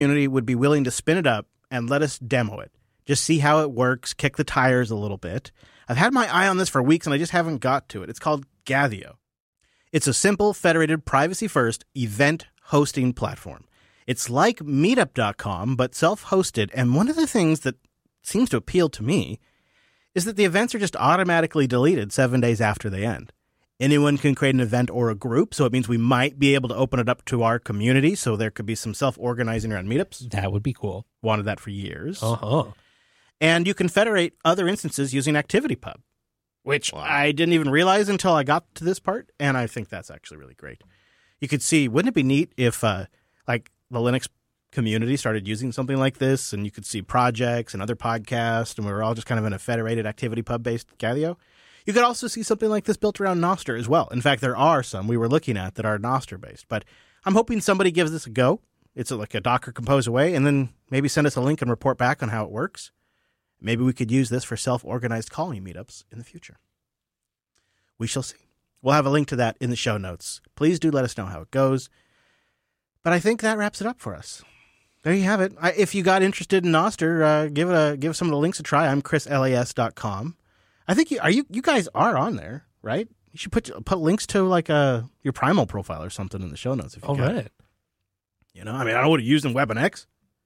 community would be willing to spin it up and let us demo it. Just see how it works, kick the tires a little bit. I've had my eye on this for weeks and I just haven't got to it. It's called Gathio. It's a simple, federated, privacy-first event hosting platform. It's like Meetup.com, but self-hosted, and one of the things that seems to appeal to me is that the events are just automatically deleted 7 days after they end. Anyone can create an event or a group, so it means we might be able to open it up to our community, so there could be some self-organizing around meetups. That would be cool. Wanted that for years. Uh-huh. And you can federate other instances using ActivityPub, which I didn't even realize until I got to this part, and I think that's actually really great. You could see, wouldn't it be neat if, like, the Linux community started using something like this, and you could see projects and other podcasts, and we were all just kind of in a federated ActivityPub-based Gathio? You could also see something like this built around Nostr as well. In fact, there are some we were looking at that are Nostr-based, but I'm hoping somebody gives this a go. It's like a Docker Compose away, and then maybe send us a link and report back on how it works. Maybe we could use this for self-organized calling meetups in the future. We shall see. We'll have a link to that in the show notes. Please do let us know how it goes. But I think that wraps it up for us. There you have it. If you got interested in Nostr, give some of the links a try. I'm chrislas.com. I think you guys are on there, right? You should put links to like your Primal profile or something in the show notes if you can. Right. You know, I mean, I would have used in WebNX.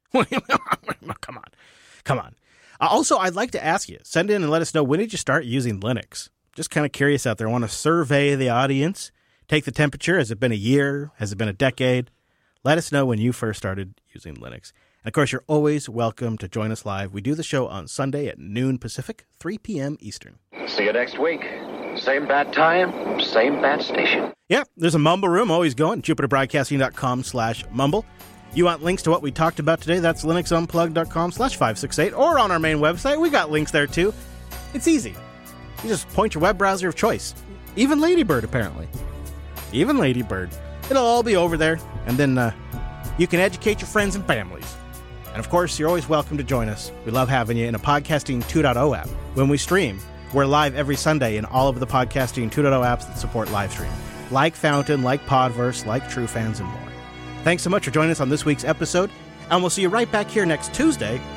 Come on. Also, I'd like to ask you, send in and let us know, when did you start using Linux? Just kind of curious out there. I want to survey the audience, take the temperature. Has it been a year? Has it been a decade? Let us know when you first started using Linux. And, of course, you're always welcome to join us live. We do the show on Sunday at noon Pacific, 3 p.m. Eastern. See you next week. Same bad time, same bad station. Yeah, there's a Mumble room always going, jupiterbroadcasting.com/mumble. You want links to what we talked about today? That's linuxunplugged.com/568, or on our main website. We got links there, too. It's easy. You just point your web browser of choice. Even Ladybird, apparently. Even Ladybird. It'll all be over there, and then you can educate your friends and families. And, of course, you're always welcome to join us. We love having you in a Podcasting 2.0 app. When we stream, we're live every Sunday in all of the Podcasting 2.0 apps that support live stream, like Fountain, like Podverse, like TrueFans, and more. Thanks so much for joining us on this week's episode, and we'll see you right back here next Tuesday